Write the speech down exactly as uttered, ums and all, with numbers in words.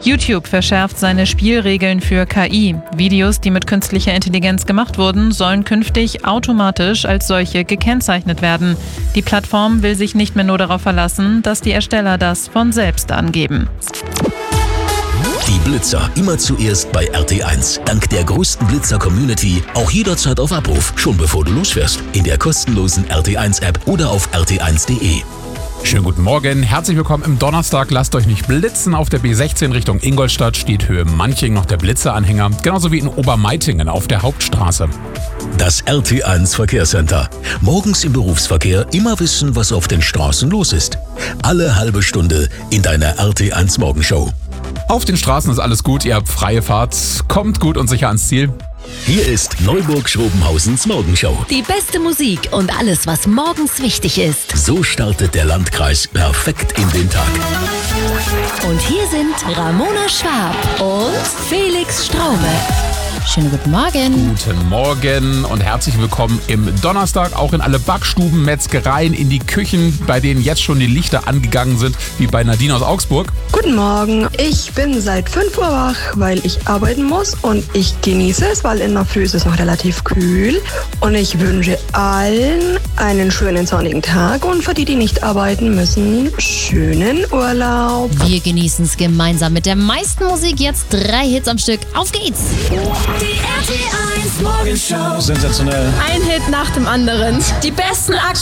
YouTube verschärft seine Spielregeln für K I. Videos, die mit künstlicher Intelligenz gemacht wurden, sollen künftig automatisch als solche gekennzeichnet werden. Die Plattform will sich nicht mehr nur darauf verlassen, dass die Ersteller das von selbst angeben. Die Blitzer immer zuerst bei R T eins. Dank der größten Blitzer-Community auch jederzeit auf Abruf, schon bevor du losfährst. In der kostenlosen R T eins App oder auf r t eins punkt d e. Schönen guten Morgen, herzlich willkommen im Donnerstag. Lasst euch nicht blitzen. Auf der B sechzehn Richtung Ingolstadt steht Höhe Manching noch der Blitzeranhänger, genauso wie in Obermeitingen auf der Hauptstraße. Das R T eins Verkehrscenter. Morgens im Berufsverkehr immer wissen, was auf den Straßen los ist. Alle halbe Stunde in deiner R T eins Morgenshow. Auf den Straßen ist alles gut, ihr habt freie Fahrt, kommt gut und sicher ans Ziel. Hier ist Neuburg-Schrobenhausens Morgenshow. Die beste Musik und alles, was morgens wichtig ist. So startet der Landkreis perfekt in den Tag. Und hier sind Ramona Schwab und Felix Straume. Schönen guten Morgen. Guten Morgen und herzlich willkommen im Donnerstag, auch in alle Backstuben, Metzgereien, in die Küchen, bei denen jetzt schon die Lichter angegangen sind, wie bei Nadine aus Augsburg. Guten Morgen, ich bin seit fünf Uhr wach, weil ich arbeiten muss und ich genieße es, weil in der Früh ist es noch relativ kühl und ich wünsche allen einen schönen sonnigen Tag und für die, die nicht arbeiten müssen, schönen Urlaub. Wir genießen es gemeinsam mit der meisten Musik, jetzt drei Hits am Stück. Auf geht's! Die R T eins Morgenshow. Sensationell. Ein Hit nach dem anderen. Die besten aktuellen